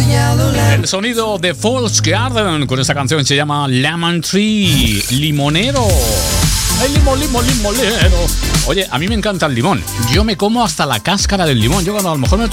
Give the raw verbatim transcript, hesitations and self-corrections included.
El sonido de False Garden con esta canción se llama Lemon Tree, limonero. El limón, limón, limonero. Oye, a mí me encanta el limón. Yo me como hasta la cáscara del limón. Yo cuando a lo mejor me